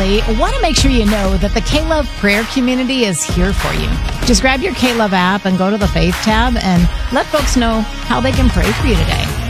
lastly, want to make sure you know that the K-Love prayer community is here for you. Just grab your K-Love app and go to the Faith tab and let folks know how they can pray for you today.